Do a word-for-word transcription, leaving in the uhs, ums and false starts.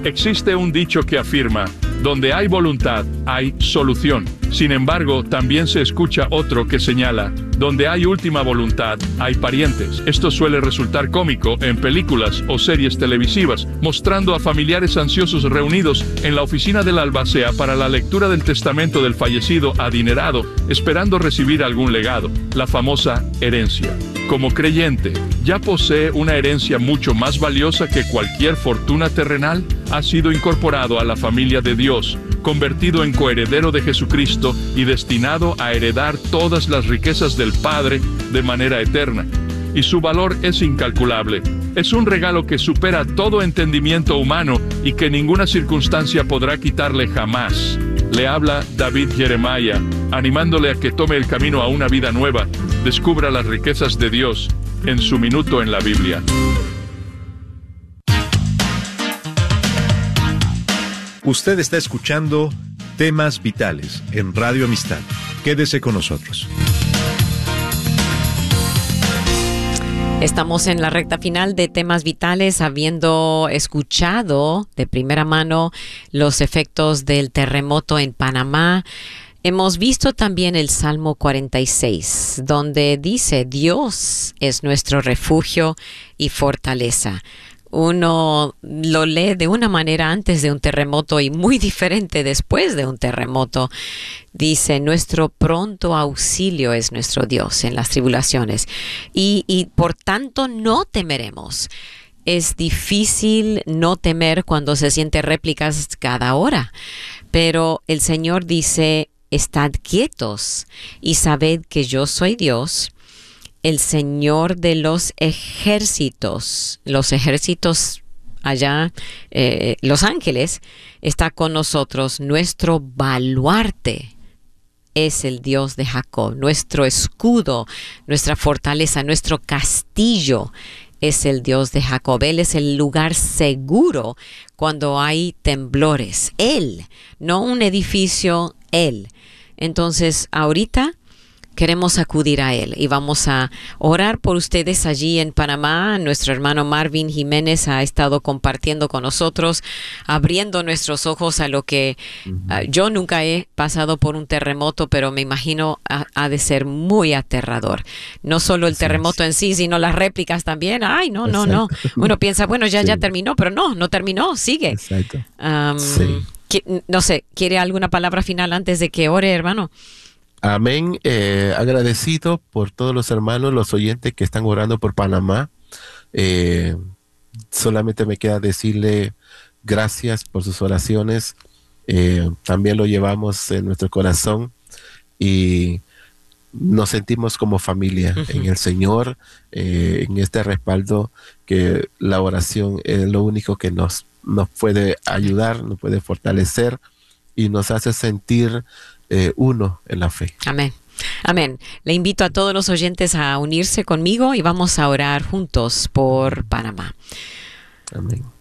Existe un dicho que afirma: donde hay voluntad, hay solución. Sin embargo, también se escucha otro que señala: donde hay última voluntad, hay parientes. Esto suele resultar cómico en películas o series televisivas, mostrando a familiares ansiosos reunidos en la oficina del albacea para la lectura del testamento del fallecido adinerado, esperando recibir algún legado, la famosa herencia. Como creyente, ¿ya posee una herencia mucho más valiosa que cualquier fortuna terrenal? Ha sido incorporado a la familia de Dios, convertido en coheredero de Jesucristo y destinado a heredar todas las riquezas del Padre de manera eterna. Y su valor es incalculable. Es un regalo que supera todo entendimiento humano y que ninguna circunstancia podrá quitarle jamás. Le habla David Jeremiah, animándole a que tome el camino a una vida nueva, descubra las riquezas de Dios en su minuto en la Biblia. Usted está escuchando Temas Vitales en Radio Amistad. Quédese con nosotros. Estamos en la recta final de Temas Vitales, habiendo escuchado de primera mano los efectos del terremoto en Panamá. Hemos visto también el Salmo cuarenta y seis, donde dice: Dios es nuestro refugio y fortaleza. Uno lo lee de una manera antes de un terremoto y muy diferente después de un terremoto. Dice: nuestro pronto auxilio es nuestro Dios en las tribulaciones. Y, y por tanto no temeremos. Es difícil no temer cuando se siente réplicas cada hora. Pero el Señor dice: estad quietos y sabed que yo soy Dios, el Señor de los ejércitos. Los ejércitos allá, eh, los ángeles, está con nosotros. Nuestro baluarte es el Dios de Jacob. Nuestro escudo, nuestra fortaleza, nuestro castillo es el Dios de Jacob. Él es el lugar seguro cuando hay temblores. Él, no un edificio, Él. Entonces, ahorita queremos acudir a Él y vamos a orar por ustedes allí en Panamá. Nuestro hermano Marvin Jiménez ha estado compartiendo con nosotros, abriendo nuestros ojos a lo que uh-huh. uh, yo nunca he pasado por un terremoto, pero me imagino ha, ha de ser muy aterrador. No solo el Exacto. terremoto en sí, sino las réplicas también. Ay, no, no, Exacto. no. Uno piensa, bueno, ya, sí. ya terminó, pero no, no terminó, sigue. Exacto. Um, sí. que, no sé, ¿quiere alguna palabra final antes de que ore, hermano? Amén. Eh, agradecido por todos los hermanos, los oyentes que están orando por Panamá. Eh, solamente me queda decirle gracias por sus oraciones. Eh, también lo llevamos en nuestro corazón y nos sentimos como familia uh-huh. en el Señor, eh, en este respaldo, que la oración es lo único que nos, nos puede ayudar, nos puede fortalecer y nos hace sentir Eh, uno en la fe. Amén. Amén. Le invito a todos los oyentes a unirse conmigo y vamos a orar juntos por Panamá. Amén.